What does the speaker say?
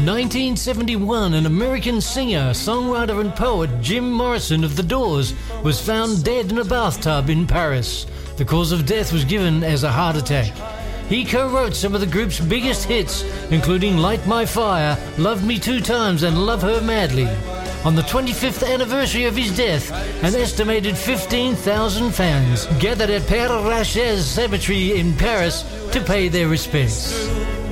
In 1971, an American singer, songwriter and poet, Jim Morrison of The Doors, was found dead in a bathtub in Paris. The cause of death was given as a heart attack. He co-wrote some of the group's biggest hits, including Light My Fire, Love Me Two Times and Love Her Madly. On the 25th anniversary of his death, an estimated 15,000 fans gathered at Père Lachaise Cemetery in Paris to pay their respects.